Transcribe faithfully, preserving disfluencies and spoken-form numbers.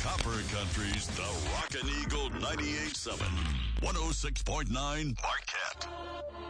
Copper Country's The Rockin' Eagle ninety-eight point seven, one oh six point nine Marquette.